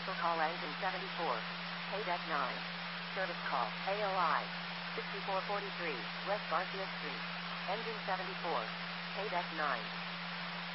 Commercial call engine 74. Paydeck 9. Service call, AOI. 6443, West Garcia Street. Engine 74. Paydeck 9.